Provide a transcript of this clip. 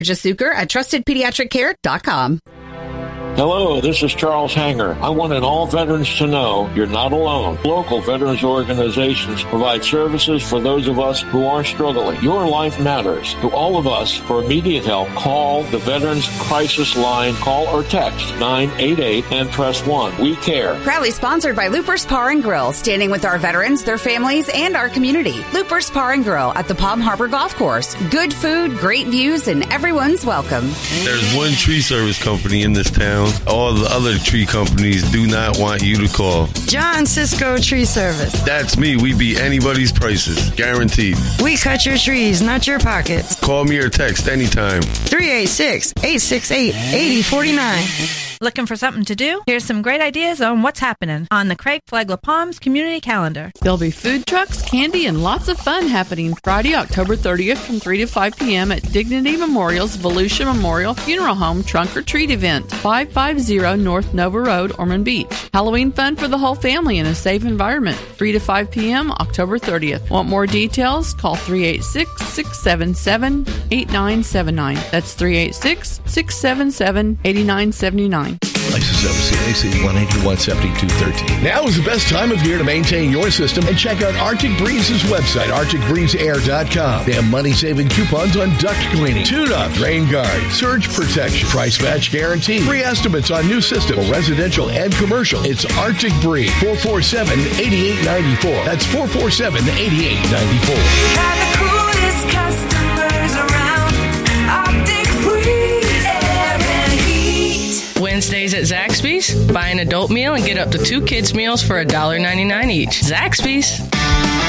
Jasuker at TrustedPediatricCare.com. Hello, this is Charles Hanger. I wanted all veterans to know you're not alone. Local veterans organizations provide services for those of us who are struggling. Your life matters. To all of us, for immediate help, call the Veterans Crisis Line. Call or text 988 and press 1. We care. Proudly sponsored by Looper's Bar and Grill, standing with our veterans, their families, and our community. Looper's Bar and Grill at the Palm Harbor Golf Course. Good food, great views, and everyone's welcome. There's one tree service company in this town. All the other tree companies do not want you to call. John Cisco Tree Service. That's me. We beat anybody's prices. Guaranteed. We cut your trees, not your pockets. Call me or text anytime. 386-868-8049. Looking for something to do? Here's some great ideas on what's happening on the Craig Flegler Palms Community Calendar. There'll be food trucks, candy, and lots of fun happening Friday, October 30th from 3 to 5 p.m. at Dignity Memorial's Volusia Memorial Funeral Home Trunk or Treat event, 550 North Nova Road, Ormond Beach. Halloween fun for the whole family in a safe environment, 3 to 5 p.m. October 30th. Want more details? Call 386-677-8979. That's 386-677-8979. License number CAC 181-7213. Now is the best time of year to maintain your system and check out Arctic Breeze's website, arcticbreezeair.com. They have money-saving coupons on duct cleaning, tune-up, rain guard, surge protection, price match guarantee, free estimates on new systems, residential and commercial. It's Arctic Breeze, 447-8894. That's 447-8894. Got the coolest customers around. Arctic Breeze Air and Heat. Wednesdays at Zaxby's. Buy an adult meal and get up to 2 kids' meals for $1.99 each. Zaxby's.